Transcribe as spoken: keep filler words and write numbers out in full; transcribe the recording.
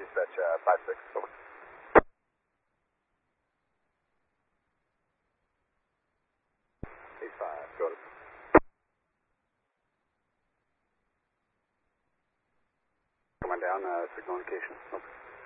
dispatch uh, five six, over. eight five, go to. Coming down, uh, signal indication, over.